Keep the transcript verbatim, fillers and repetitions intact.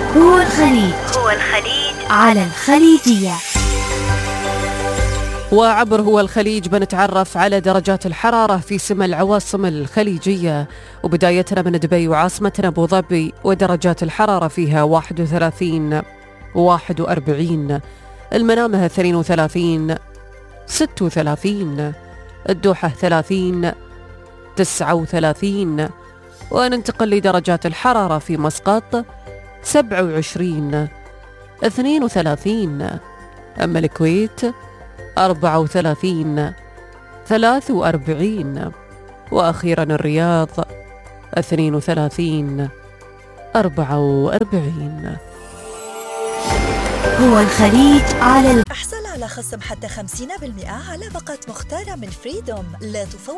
هو الخليج هو الخليج على الخليجية. وعبر هو الخليج بنتعرف على درجات الحرارة في سما العواصم الخليجية، وبدايتنا من دبي وعاصمتنا أبو ظبي، ودرجات الحرارة فيها واحد وثلاثين واحد وأربعين، المنامة اثنين وثلاثين ستة وثلاثين، الدوحة ثلاثين تسعة وثلاثين، وننتقل لدرجات الحرارة في مسقط سبعة وعشرين اثنين وثلاثين، أما الكويت أربعة وثلاثين ثلاثة وأربعين، وأخيرا الرياض اثنين وثلاثين أربعة وأربعين. هو الخليج على احصل على خصم حتى خمسين بالمئة على باقات مختارة من فريدوم. لا تفوت